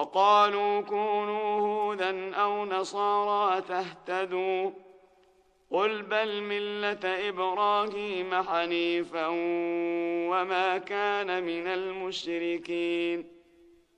وقالوا كونوا هودا أو نصارى تهتدوا قل بل ملة إبراهيم حنيفا وما كان من المشركين